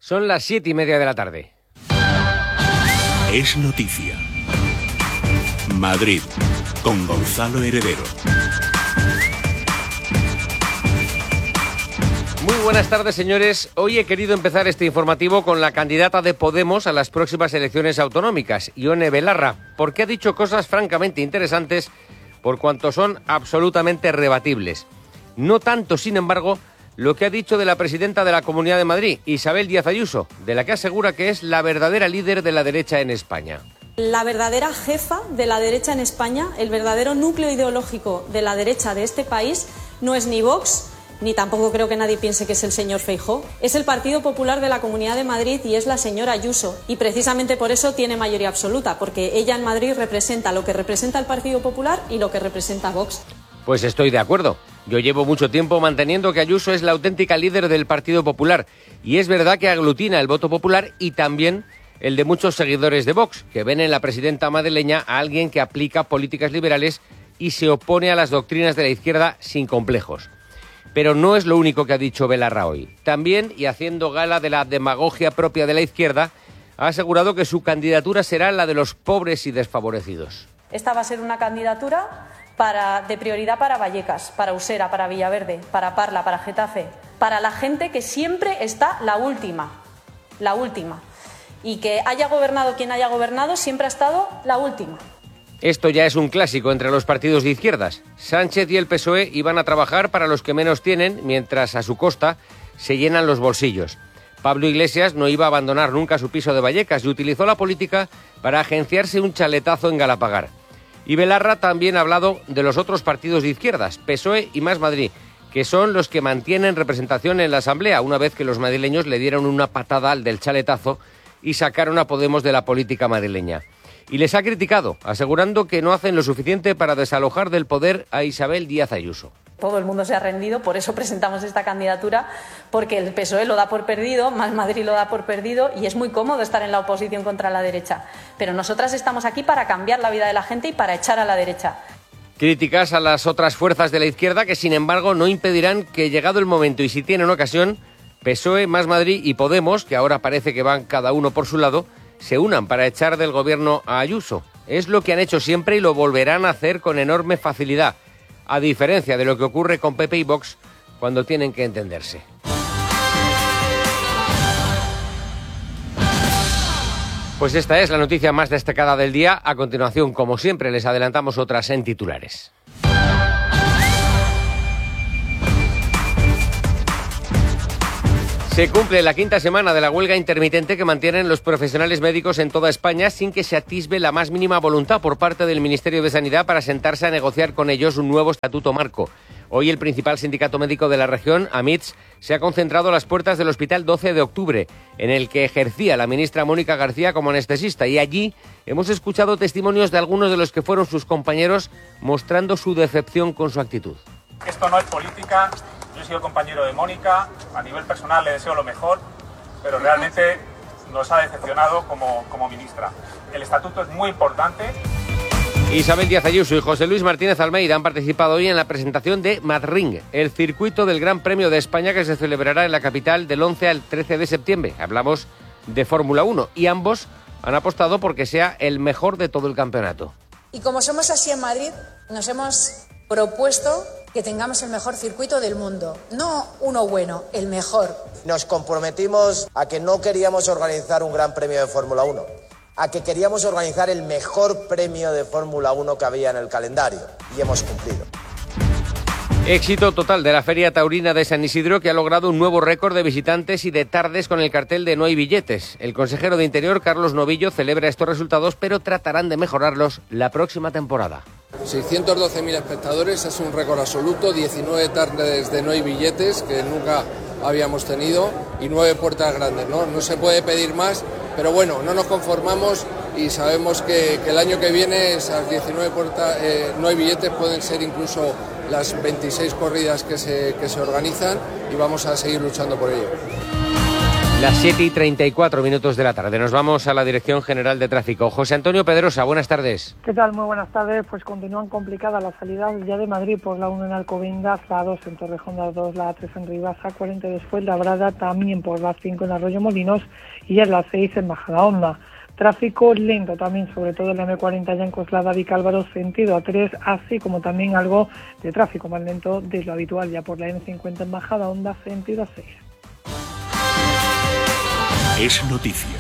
Son las 7:30 de la tarde. Es noticia. Madrid, con Gonzalo Heredero. Muy buenas tardes, señores. Hoy he querido empezar este informativo con la candidata de Podemos a las próximas elecciones autonómicas, Ione Belarra, porque ha dicho cosas francamente interesantes por cuanto son absolutamente rebatibles. No tanto, sin embargo, lo que ha dicho de la presidenta de la Comunidad de Madrid, Isabel Díaz Ayuso, de la que asegura que es la verdadera líder de la derecha en España. La verdadera jefa de la derecha en España, el verdadero núcleo ideológico de la derecha de este país, no es ni Vox, ni tampoco creo que nadie piense que es el señor Feijóo. Es el Partido Popular de la Comunidad de Madrid y es la señora Ayuso. Y precisamente por eso tiene mayoría absoluta, porque ella en Madrid representa lo que representa el Partido Popular y lo que representa Vox. Pues estoy de acuerdo. Yo llevo mucho tiempo manteniendo que Ayuso es la auténtica líder del Partido Popular. Y es verdad que aglutina el voto popular y también el de muchos seguidores de Vox, que ven en la presidenta madrileña a alguien que aplica políticas liberales y se opone a las doctrinas de la izquierda sin complejos. Pero no es lo único que ha dicho Belarra hoy. También, y haciendo gala de la demagogia propia de la izquierda, ha asegurado que su candidatura será la de los pobres y desfavorecidos. Esta va a ser una candidatura de prioridad para Vallecas, para Usera, para Villaverde, para Parla, para Getafe, para la gente que siempre está la última. Y que haya gobernado quien haya gobernado, siempre ha estado la última. Esto ya es un clásico entre los partidos de izquierdas. Sánchez y el PSOE iban a trabajar para los que menos tienen, mientras a su costa se llenan los bolsillos. Pablo Iglesias no iba a abandonar nunca su piso de Vallecas y utilizó la política para agenciarse un chaletazo en Galapagar. Y Belarra también ha hablado de los otros partidos de izquierdas, PSOE y Más Madrid, que son los que mantienen representación en la Asamblea, una vez que los madrileños le dieron una patada al del chaletazo y sacaron a Podemos de la política madrileña. Y les ha criticado, asegurando que no hacen lo suficiente para desalojar del poder a Isabel Díaz Ayuso. Todo el mundo se ha rendido, por eso presentamos esta candidatura, porque el PSOE lo da por perdido, Más Madrid lo da por perdido y es muy cómodo estar en la oposición contra la derecha. Pero nosotras estamos aquí para cambiar la vida de la gente y para echar a la derecha. Críticas a las otras fuerzas de la izquierda que, sin embargo, no impedirán que, llegado el momento y si tienen ocasión, PSOE, Más Madrid y Podemos, que ahora parece que van cada uno por su lado, se unan para echar del gobierno a Ayuso. Es lo que han hecho siempre y lo volverán a hacer con enorme facilidad, a diferencia de lo que ocurre con PP y Vox cuando tienen que entenderse. Pues esta es la noticia más destacada del día. A continuación, como siempre, les adelantamos otras en titulares. Se cumple la quinta semana de la huelga intermitente que mantienen los profesionales médicos en toda España sin que se atisbe la más mínima voluntad por parte del Ministerio de Sanidad para sentarse a negociar con ellos un nuevo estatuto marco. Hoy el principal sindicato médico de la región, AMITS, se ha concentrado a las puertas del Hospital 12 de Octubre, en el que ejercía la ministra Mónica García como anestesista, y allí hemos escuchado testimonios de algunos de los que fueron sus compañeros mostrando su decepción con su actitud. Esto no es política. Yo he sido compañero de Mónica, a nivel personal le deseo lo mejor, pero realmente nos ha decepcionado como ministra. El estatuto es muy importante. Isabel Díaz Ayuso y José Luis Martínez Almeida han participado hoy en la presentación de Madring, el circuito del Gran Premio de España que se celebrará en la capital del 11 al 13 de septiembre. Hablamos de Fórmula 1 y ambos han apostado porque sea el mejor de todo el campeonato. Y como somos así en Madrid, nos hemos propuesto que tengamos el mejor circuito del mundo. No uno bueno, el mejor. Nos comprometimos a que no queríamos organizar un gran premio de Fórmula 1, a que queríamos organizar el mejor premio de Fórmula 1 que había en el calendario, y hemos cumplido. Éxito total de la Feria Taurina de San Isidro, que ha logrado un nuevo récord de visitantes y de tardes con el cartel de No hay billetes. El consejero de Interior, Carlos Novillo, celebra estos resultados, pero tratarán de mejorarlos la próxima temporada. 612.000 espectadores, es un récord absoluto, 19 tardes de No hay billetes, que nunca habíamos tenido, y 9 puertas grandes, ¿no? No se puede pedir más, pero bueno, no nos conformamos y sabemos que el año que viene esas 19 puertas, No hay billetes, pueden ser incluso las 26 corridas que se organizan, y vamos a seguir luchando por ello. Las 7:34 de la tarde. Nos vamos a la Dirección General de Tráfico. José Antonio Pedrosa, buenas tardes. ¿Qué tal? Muy buenas tardes. Pues continúan complicadas las salidas ya de Madrid por la 1 en Alcobendas, la 2 en Torrejón, la 2, la 3 en Rivas, la 40 después la Brada, también por la 5 en Arroyo Molinos y ya la 6 en Majadahonda. Tráfico lento también, sobre todo en la M40 ya en Coslada, Vicálvaro, sentido A3, así como también algo de tráfico más lento de lo habitual ya por la M50 en Majadahonda, sentido A6. Es noticia.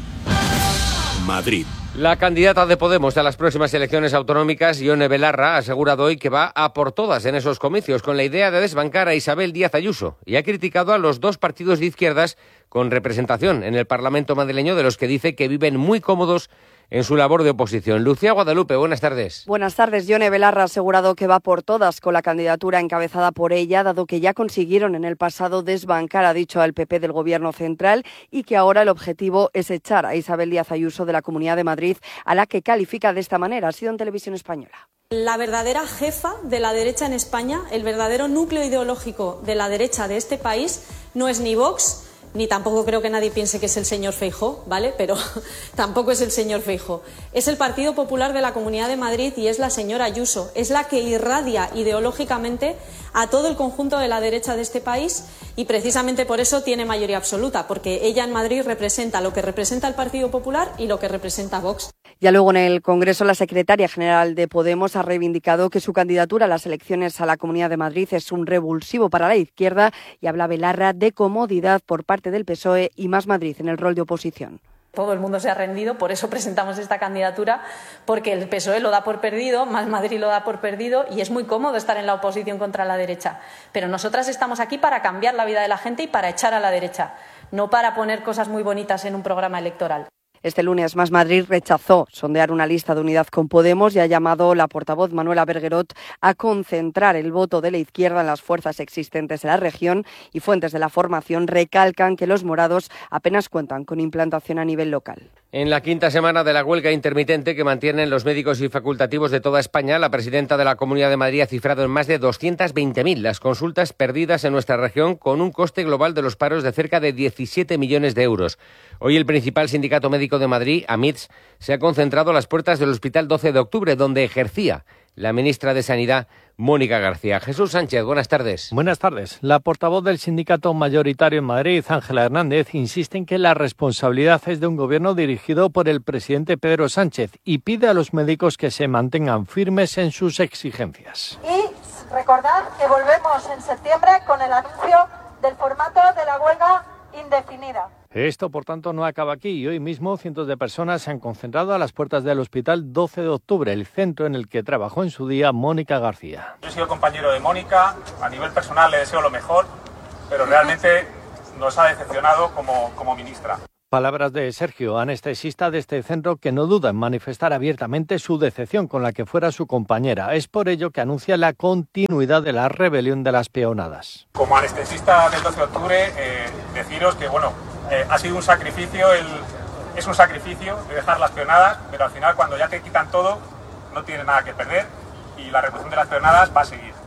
Madrid. La candidata de Podemos a las próximas elecciones autonómicas, Ione Belarra, ha asegurado hoy que va a por todas en esos comicios con la idea de desbancar a Isabel Díaz Ayuso y ha criticado a los dos partidos de izquierdas con representación en el Parlamento madrileño, de los que dice que viven muy cómodos en su labor de oposición. Lucía Guadalupe, buenas tardes. Buenas tardes. Ione Belarra ha asegurado que va por todas con la candidatura encabezada por ella, dado que ya consiguieron en el pasado desbancar, ha dicho, al PP del Gobierno central y que ahora el objetivo es echar a Isabel Díaz Ayuso de la Comunidad de Madrid, a la que califica de esta manera. Ha sido en Televisión Española. La verdadera jefa de la derecha en España, el verdadero núcleo ideológico de la derecha de este país, no es ni Vox, ni tampoco creo que nadie piense que es el señor Feijóo, ¿vale? Pero tampoco es el señor Feijóo. Es el Partido Popular de la Comunidad de Madrid y es la señora Ayuso. Es la que irradia ideológicamente a todo el conjunto de la derecha de este país y precisamente por eso tiene mayoría absoluta, porque ella en Madrid representa lo que representa el Partido Popular y lo que representa Vox. Ya luego en el Congreso, la secretaria general de Podemos ha reivindicado que su candidatura a las elecciones a la Comunidad de Madrid es un revulsivo para la izquierda y habla Belarra de comodidad por parte del PSOE y Más Madrid en el rol de oposición. Todo el mundo se ha rendido, por eso presentamos esta candidatura, porque el PSOE lo da por perdido, Más Madrid lo da por perdido y es muy cómodo estar en la oposición contra la derecha. Pero nosotras estamos aquí para cambiar la vida de la gente y para echar a la derecha, no para poner cosas muy bonitas en un programa electoral. Este lunes Más Madrid rechazó sondear una lista de unidad con Podemos y ha llamado la portavoz Manuela Berguerot a concentrar el voto de la izquierda en las fuerzas existentes en la región y fuentes de la formación recalcan que los morados apenas cuentan con implantación a nivel local. En la quinta semana de la huelga intermitente que mantienen los médicos y facultativos de toda España, la presidenta de la Comunidad de Madrid ha cifrado en más de 220.000 las consultas perdidas en nuestra región, con un coste global de los paros de cerca de 17 millones de euros. Hoy el principal sindicato médico de Madrid, AMITS, se ha concentrado a las puertas del Hospital 12 de Octubre, donde ejercía la ministra de Sanidad, Mónica García. Jesús Sánchez, buenas tardes. Buenas tardes. La portavoz del sindicato mayoritario en Madrid, Ángela Hernández, insiste en que la responsabilidad es de un gobierno dirigido por el presidente Pedro Sánchez y pide a los médicos que se mantengan firmes en sus exigencias. Y recordad que volvemos en septiembre con el anuncio del formato de la huelga indefinida. Esto, por tanto, no acaba aquí y hoy mismo cientos de personas se han concentrado a las puertas del Hospital 12 de Octubre, el centro en el que trabajó en su día Mónica García. Yo he sido compañero de Mónica, a nivel personal le deseo lo mejor, pero realmente nos ha decepcionado como ministra. Palabras de Sergio, anestesista de este centro, que no duda en manifestar abiertamente su decepción con la que fuera su compañera. Es por ello que anuncia la continuidad de la rebelión de las peonadas. Como anestesista del 12 de octubre, deciros que ha sido un sacrificio, es un sacrificio de dejar las peonadas, pero al final cuando ya te quitan todo, no tienes nada que perder y la represión de las peonadas va a seguir.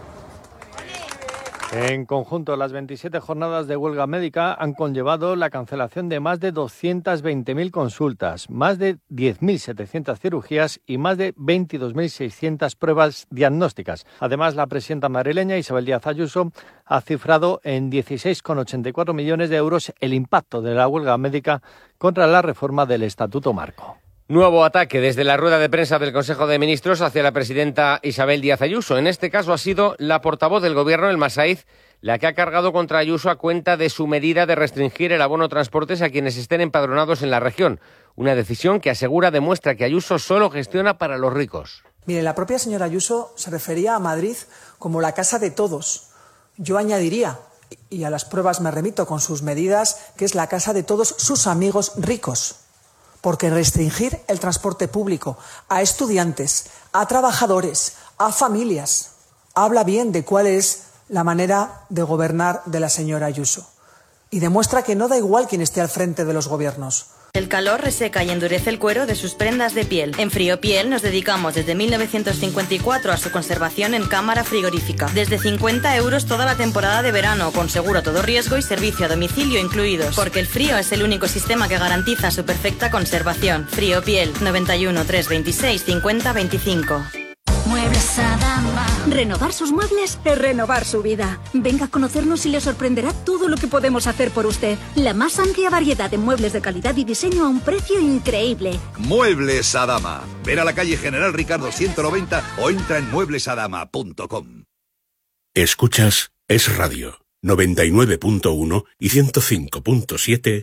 En conjunto, las 27 jornadas de huelga médica han conllevado la cancelación de más de 220.000 consultas, más de 10.700 cirugías y más de 22.600 pruebas diagnósticas. Además, la presidenta madrileña Isabel Díaz Ayuso ha cifrado en 16,84 millones de euros el impacto de la huelga médica contra la reforma del Estatuto Marco. Nuevo ataque desde la rueda de prensa del Consejo de Ministros hacia la presidenta Isabel Díaz Ayuso. En este caso ha sido la portavoz del Gobierno, Elma Saiz, la que ha cargado contra Ayuso a cuenta de su medida de restringir el abono transportes a quienes estén empadronados en la región. Una decisión que asegura demuestra que Ayuso solo gestiona para los ricos. Mire, la propia señora Ayuso se refería a Madrid como la casa de todos. Yo añadiría, y a las pruebas me remito con sus medidas, que es la casa de todos sus amigos ricos. Porque restringir el transporte público a estudiantes, a trabajadores, a familias, habla bien de cuál es la manera de gobernar de la señora Ayuso. Y demuestra que no da igual quién esté al frente de los gobiernos. El calor reseca y endurece el cuero de sus prendas de piel. En Friopiel nos dedicamos desde 1954 a su conservación en cámara frigorífica. Desde 50 € toda la temporada de verano, con seguro todo riesgo y servicio a domicilio incluidos. Porque el frío es el único sistema que garantiza su perfecta conservación. Friopiel, 91 326 50 25. Muebles Adama. Renovar sus muebles es renovar su vida. Venga a conocernos y le sorprenderá todo lo que podemos hacer por usted. La más amplia variedad de muebles de calidad y diseño a un precio increíble. Muebles Adama. Ven a la calle General Ricardo 190 o entra en mueblesadama.com. Escuchas Es Radio, 99.1 y 105.7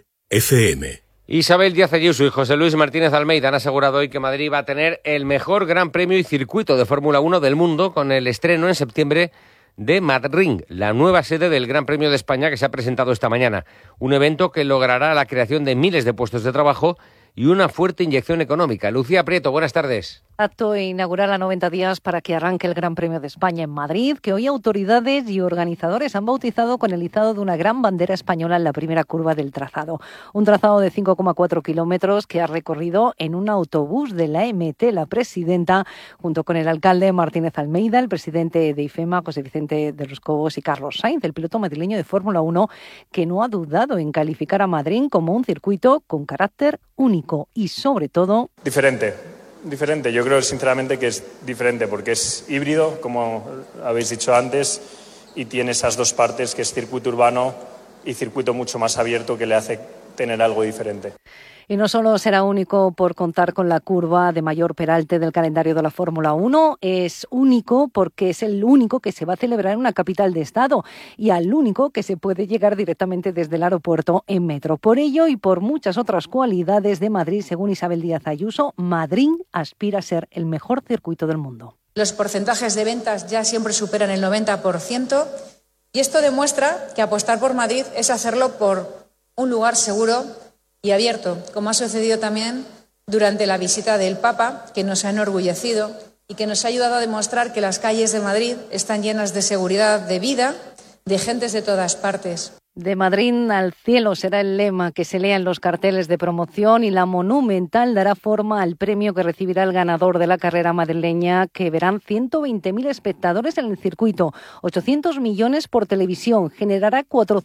FM. Isabel Díaz Ayuso y José Luis Martínez Almeida han asegurado hoy que Madrid va a tener el mejor Gran Premio y circuito de Fórmula 1 del mundo, con el estreno en septiembre de Madrid, la nueva sede del Gran Premio de España que se ha presentado esta mañana. Un evento que logrará la creación de miles de puestos de trabajo y una fuerte inyección económica. Lucía Prieto, buenas tardes. Acto inaugural a 90 días para que arranque el Gran Premio de España en Madrid, que hoy autoridades y organizadores han bautizado con el izado de una gran bandera española en la primera curva del trazado. Un trazado de 5,4 kilómetros que ha recorrido en un autobús de la MT la presidenta, junto con el alcalde Martínez Almeida, el presidente de IFEMA, José Vicente de los Cobos, y Carlos Sainz, el piloto madrileño de Fórmula 1, que no ha dudado en calificar a Madrid como un circuito con carácter único y, sobre todo, Diferente, yo creo sinceramente que es diferente porque es híbrido, como habéis dicho antes, y tiene esas dos partes, que es circuito urbano y circuito mucho más abierto, que le hace tener algo diferente. Y no solo será único por contar con la curva de mayor peralte del calendario de la Fórmula 1, es único porque es el único que se va a celebrar en una capital de estado y al único que se puede llegar directamente desde el aeropuerto en metro. Por ello y por muchas otras cualidades de Madrid, según Isabel Díaz Ayuso, Madrid aspira a ser el mejor circuito del mundo. Los porcentajes de ventas ya siempre superan el 90% y esto demuestra que apostar por Madrid es hacerlo por un lugar seguro y abierto, como ha sucedido también durante la visita del Papa, que nos ha enorgullecido y que nos ha ayudado a demostrar que las calles de Madrid están llenas de seguridad, de vida, de gentes de todas partes. De Madrid al cielo será el lema que se lea en los carteles de promoción, y la Monumental dará forma al premio que recibirá el ganador de la carrera madrileña, que verán 120.000 espectadores en el circuito, 800 millones por televisión, generará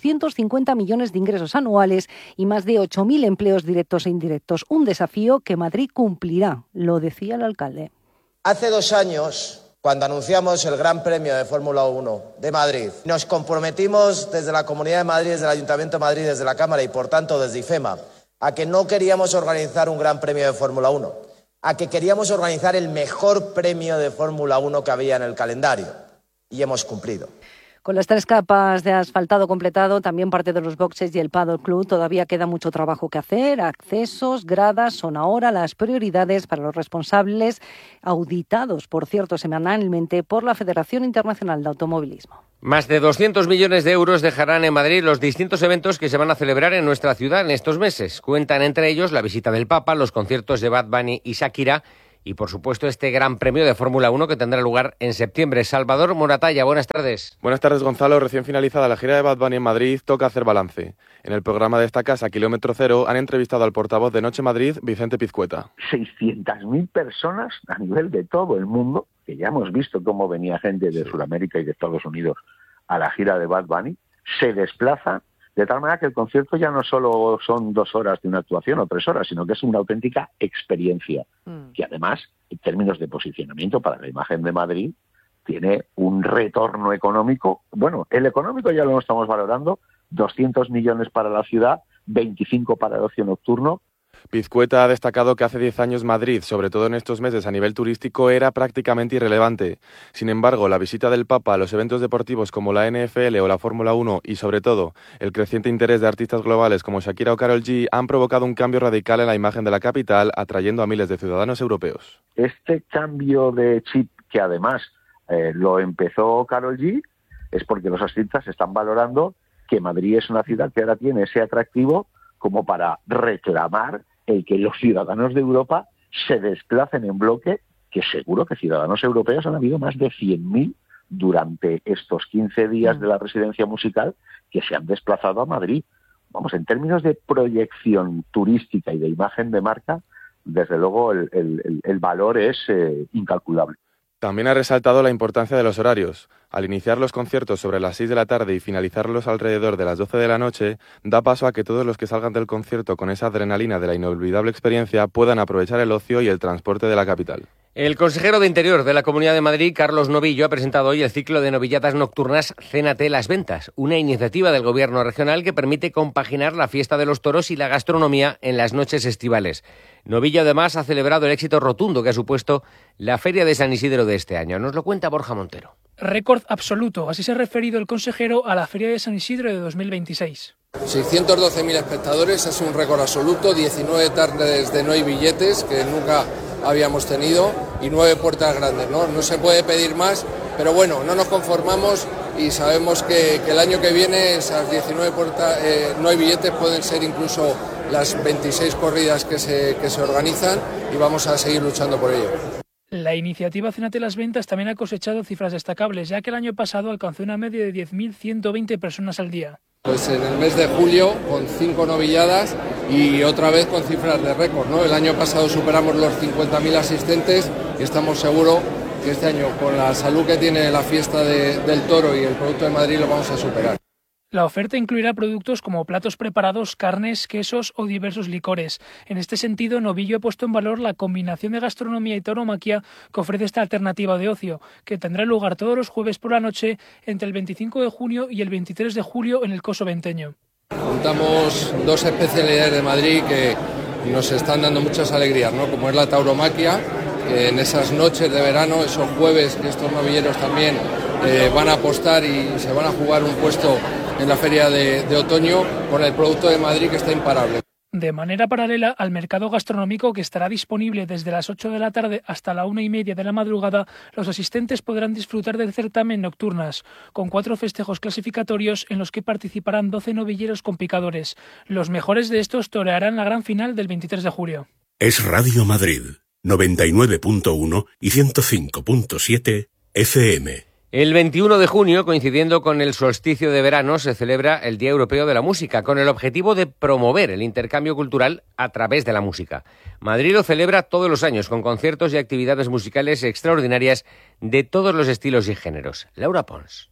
450 millones de ingresos anuales y más de 8.000 empleos directos e indirectos. Un desafío que Madrid cumplirá, lo decía el alcalde. Hace 2 años, cuando anunciamos el Gran Premio de Fórmula 1 de Madrid, nos comprometimos desde la Comunidad de Madrid, desde el Ayuntamiento de Madrid, desde la Cámara y, por tanto, desde IFEMA, a que no queríamos organizar un Gran Premio de Fórmula 1, a que queríamos organizar el mejor premio de Fórmula 1 que había en el calendario. Y hemos cumplido. Con las 3 capas de asfaltado completado, también parte de los boxes y el Paddock Club, todavía queda mucho trabajo que hacer. Accesos, gradas son ahora las prioridades para los responsables, auditados, por cierto, semanalmente por la Federación Internacional de Automovilismo. Más de 200 millones de euros dejarán en Madrid los distintos eventos que se van a celebrar en nuestra ciudad en estos meses. Cuentan entre ellos la visita del Papa, los conciertos de Bad Bunny y Shakira, y, por supuesto, este Gran Premio de Fórmula 1 que tendrá lugar en septiembre. Salvador Moratalla, buenas tardes. Buenas tardes, Gonzalo. Recién finalizada la gira de Bad Bunny en Madrid, toca hacer balance. En el programa de esta casa, Kilómetro Cero, han entrevistado al portavoz de Noche Madrid, Vicente Pizcueta. 600.000 personas a nivel de todo el mundo, que ya hemos visto cómo venía gente de Sudamérica y de Estados Unidos a la gira de Bad Bunny, se desplaza. De tal manera que el concierto ya no solo son 2 horas de una actuación o 3 horas, sino que es una auténtica experiencia. Que además, en términos de posicionamiento para la imagen de Madrid, tiene un retorno económico. Bueno, el económico ya lo estamos valorando, 200 millones para la ciudad, 25 para el ocio nocturno. Pizcueta ha destacado que hace 10 años Madrid, sobre todo en estos meses a nivel turístico, era prácticamente irrelevante. Sin embargo, la visita del Papa, los eventos deportivos como la NFL o la Fórmula 1 y, sobre todo, el creciente interés de artistas globales como Shakira o Karol G han provocado un cambio radical en la imagen de la capital, atrayendo a miles de ciudadanos europeos. Este cambio de chip, que además lo empezó Karol G, es porque los artistas están valorando que Madrid es una ciudad que ahora tiene ese atractivo como para reclamar el que los ciudadanos de Europa se desplacen en bloque, que seguro que ciudadanos europeos han habido más de 100.000 durante estos 15 días de la residencia musical que se han desplazado a Madrid. vamos, en términos de proyección turística y de imagen de marca, desde luego el valor es incalculable. También ha resaltado la importancia de los horarios. Al iniciar los conciertos sobre las 6 de la tarde y finalizarlos alrededor de las 12 de la noche, da paso a que todos los que salgan del concierto con esa adrenalina de la inolvidable experiencia puedan aprovechar el ocio y el transporte de la capital. El consejero de Interior de la Comunidad de Madrid, Carlos Novillo, ha presentado hoy el ciclo de novilladas nocturnas Cénate las Ventas, una iniciativa del Gobierno regional que permite compaginar la fiesta de los toros y la gastronomía en las noches estivales. Novillo, además, ha celebrado el éxito rotundo que ha supuesto la Feria de San Isidro de este año. Nos lo cuenta Borja Montero. Récord absoluto, así se ha referido el consejero a la Feria de San Isidro de 2026. 612.000 espectadores, es un récord absoluto, 19 tardes de no hay billetes, que nunca habíamos tenido, y 9 puertas grandes, ¿no? No se puede pedir más, pero bueno, no nos conformamos y sabemos que el año que viene esas 19 puertas, no hay billetes, pueden ser incluso las 26 corridas que se organizan, y vamos a seguir luchando por ello. La iniciativa Cénate las Ventas también ha cosechado cifras destacables, ya que el año pasado alcanzó una media de 10.120 personas al día. Pues en el mes de julio, con 5 novilladas y otra vez con cifras de récord, ¿no? El año pasado superamos los 50.000 asistentes y estamos seguros que este año, con la salud que tiene la fiesta del toro y el Producto de Madrid, lo vamos a superar. La oferta incluirá productos como platos preparados, carnes, quesos o diversos licores. En este sentido, Novillo ha puesto en valor la combinación de gastronomía y tauromaquia que ofrece esta alternativa de ocio, que tendrá lugar todos los jueves por la noche entre el 25 de junio y el 23 de julio en el Coso Venteño. Juntamos dos especialidades de Madrid que nos están dando muchas alegrías, ¿no? Como es la tauromaquia, que en esas noches de verano, esos jueves que estos novilleros también van a apostar y se van a jugar un puesto en la feria de otoño, con el Producto de Madrid, que está imparable. De manera paralela al mercado gastronómico, que estará disponible desde las 8 de la tarde hasta la 1:30 de la madrugada, los asistentes podrán disfrutar del certamen Nocturnas, con 4 festejos clasificatorios en los que participarán 12 novilleros con picadores. Los mejores de estos torearán la gran final del 23 de julio. Es Radio Madrid, 99.1 y 105.7 FM. El 21 de junio, coincidiendo con el solsticio de verano, se celebra el Día Europeo de la Música, con el objetivo de promover el intercambio cultural a través de la música. Madrid lo celebra todos los años, con conciertos y actividades musicales extraordinarias de todos los estilos y géneros. Laura Pons.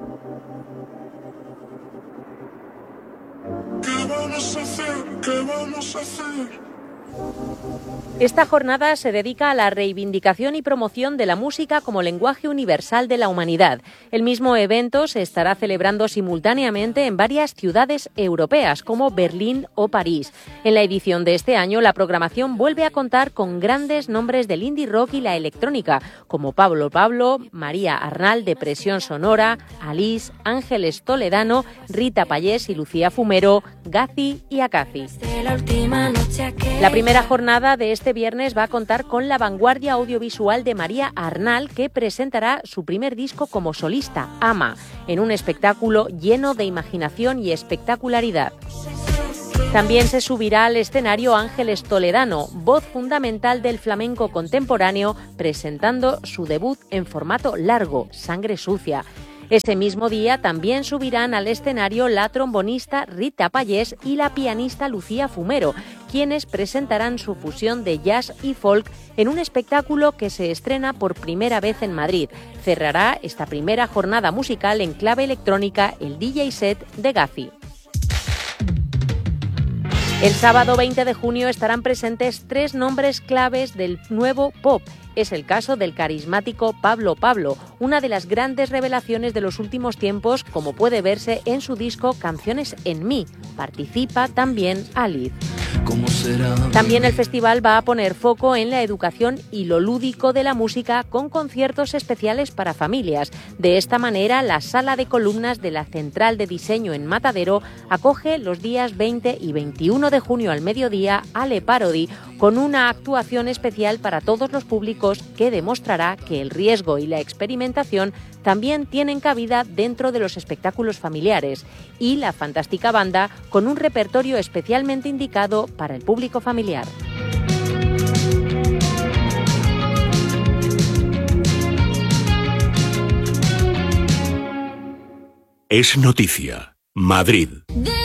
¿Qué vamos a hacer? ¿Qué vamos a hacer? Esta jornada se dedica a la reivindicación y promoción de la música como lenguaje universal de la humanidad. El mismo evento se estará celebrando simultáneamente en varias ciudades europeas, como Berlín o París. En la edición de este año, la programación vuelve a contar con grandes nombres del indie rock y la electrónica, como Pablo Pablo, María Arnal de Presión Sonora, Alice, Ángeles Toledano, Rita Payés y Lucía Fumero, Gazi y Akazi. La primera jornada de este viernes va a contar con la vanguardia audiovisual de María Arnal, que presentará su primer disco como solista, Ama, en un espectáculo lleno de imaginación y espectacularidad. También se subirá al escenario Ángeles Toledano, voz fundamental del flamenco contemporáneo, presentando su debut en formato largo, Sangre Sucia. Ese mismo día también subirán al escenario la trombonista Rita Payés y la pianista Lucía Fumero, quienes presentarán su fusión de jazz y folk en un espectáculo que se estrena por primera vez en Madrid. Cerrará esta primera jornada musical en clave electrónica el DJ set de Gazi. El sábado 20 de junio estarán presentes 3 nombres claves del nuevo pop. Es el caso del carismático Pablo Pablo, una de las grandes revelaciones de los últimos tiempos, como puede verse en su disco Canciones en mí. Participa también Alice. También el festival va a poner foco en la educación y lo lúdico de la música, con conciertos especiales para familias. De esta manera, la sala de columnas de la Central de Diseño en Matadero acoge los días 20 y 21 de junio al mediodía a Le Parody, con una actuación especial para todos los públicos que demostrará que el riesgo y la experimentación también tienen cabida dentro de los espectáculos familiares, y la fantástica banda con un repertorio especialmente indicado para el público familiar. Es noticia. Madrid.